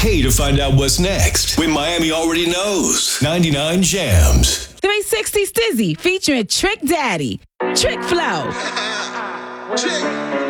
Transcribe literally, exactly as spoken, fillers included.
okay to find out what's next when Miami already knows. ninety-nine Jams. three sixty Stizzy featuring Trick Daddy. Trick Flow. Trick.